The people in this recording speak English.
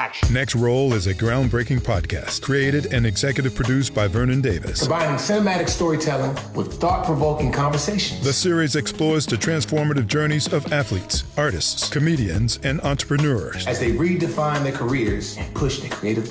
action. Next Roll is a groundbreaking podcast created and executive produced by Vernon Davis. Combining cinematic storytelling with thought-provoking conversations. The series explores the transformative journeys of athletes, artists, comedians, and entrepreneurs as they redefine their careers and push their creative